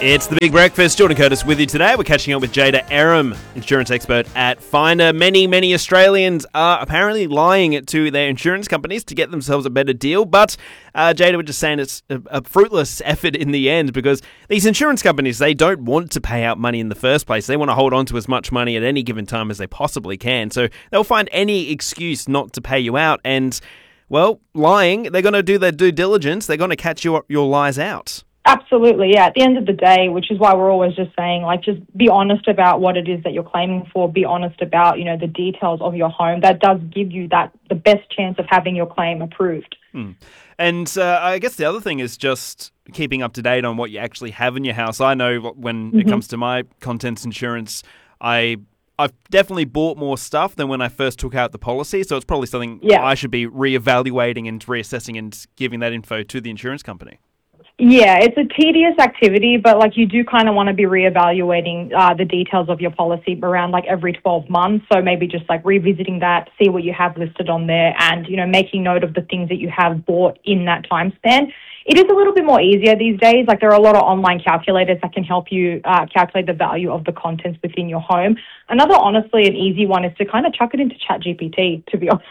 It's the Big Breakfast. Jordan Curtis with you today. We're catching up with Jada Aram, insurance expert at Finder. Many Australians are apparently lying to their insurance companies to get themselves a better deal, but Jada was just saying it's a fruitless effort in the end because these insurance companies, they don't want to pay out money in the first place. They want to hold on to as much money at any given time as they possibly can. So they'll find any excuse not to pay you out. And, well, lying, they're going to do their due diligence. They're going to catch your lies out. Absolutely, yeah. At the end of the day, which is why we're always just saying, just be honest about what it is that you're claiming for. Be honest about, the details of your home. That does give you the best chance of having your claim approved. And I guess the other thing is just keeping up to date on what you actually have in your house. I know when it comes to my contents insurance, I've definitely bought more stuff than when I first took out the policy. So it's probably something I should be reevaluating and reassessing and giving that info to the insurance company. Yeah, it's a tedious activity, but you do kind of want to be reevaluating the details of your policy around every 12 months. So maybe just revisiting that, see what you have listed on there and, making note of the things that you have bought in that time span. It is a little bit more easier these days. There are a lot of online calculators that can help you calculate the value of the contents within your home. Another, honestly, an easy one is to kind of chuck it into ChatGPT, to be honest.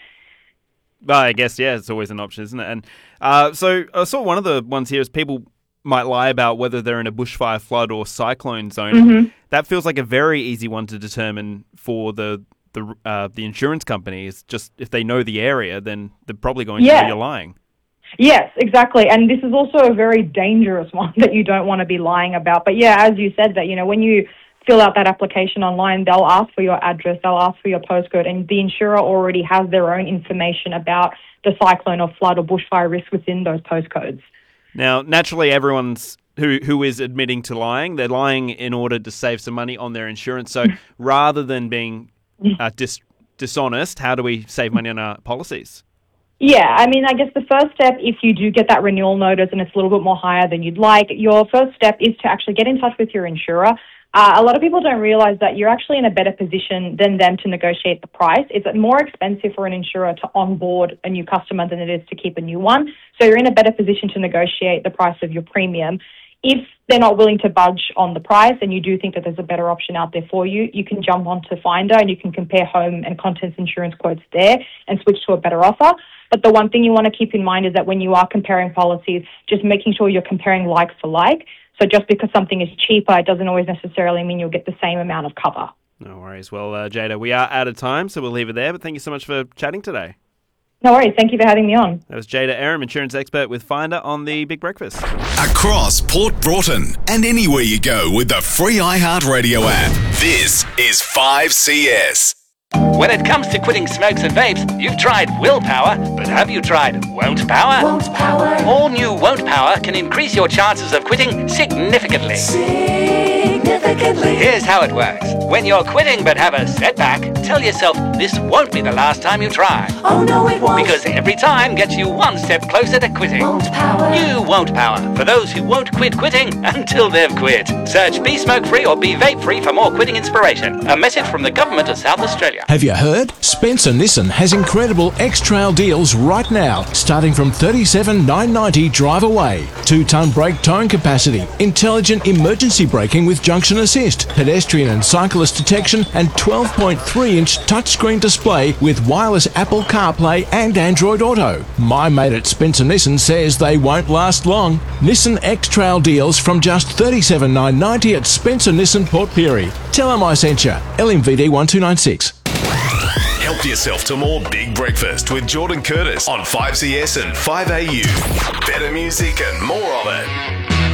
Well, I guess, it's always an option, isn't it? And so I saw one of the ones here is people might lie about whether they're in a bushfire, flood or cyclone zone. Mm-hmm. That feels like a very easy one to determine for the insurance companies. Just if they know the area, then they're probably going to know you're lying. Yes, exactly. And this is also a very dangerous one that you don't want to be lying about. But as you said, that when you fill out that application online, they'll ask for your address, they'll ask for your postcode, and the insurer already has their own information about the cyclone or flood or bushfire risk within those postcodes. Now, naturally, everyone's who is admitting to lying, they're lying in order to save some money on their insurance. So rather than being dishonest, how do we save money on our policies? Yeah, I guess the first step, if you do get that renewal notice and it's a little bit more higher than you'd like, your first step is to actually get in touch with your insurer. A lot of people don't realize that you're actually in a better position than them to negotiate the price. It's more expensive for an insurer to onboard a new customer than it is to keep a new one. So you're in a better position to negotiate the price of your premium. If they're not willing to budge on the price and you do think that there's a better option out there for you, you can jump onto Finder and you can compare home and contents insurance quotes there and switch to a better offer. But the one thing you want to keep in mind is that when you are comparing policies, just making sure you're comparing like for like. So just because something is cheaper, it doesn't always necessarily mean you'll get the same amount of cover. No worries. Well, Jada, we are out of time, so we'll leave it there. But thank you so much for chatting today. No worries. Thank you for having me on. That was Jada Aram, insurance expert with Finder on the Big Breakfast. Across Port Broughton and anywhere you go with the free iHeartRadio app. This is 5CS. When it comes to quitting smokes and vapes, you've tried willpower, but have you tried Won't Power? Won't Power. All new Won't Power can increase your chances of quitting significantly. Here's how it works. When you're quitting but have a setback, tell yourself this won't be the last time you try. Oh no, it won't. Because every time gets you one step closer to quitting. Won't Power. New Won't Power for those who won't quit quitting until they've quit. Search Be Smoke Free or Be Vape Free for more quitting inspiration. A message from the Government of South Australia. Have you heard? Spencer Nissan has incredible X-Trail deals right now, starting from $37,990 drive away. 2-ton brake towing capacity, intelligent emergency braking with junction assist, pedestrian and cyclist detection, and 12.3-inch touchscreen display with wireless Apple CarPlay and Android Auto. My mate at Spencer Nissan says they won't last long. Nissan X-Trail deals from just $37,990 at Spencer Nissan Port Pirie. Tell them I sent you. LMVD 1296. Help yourself to more Big Breakfast with Jordan Curtis on 5CS and 5AU. Better music and more of it.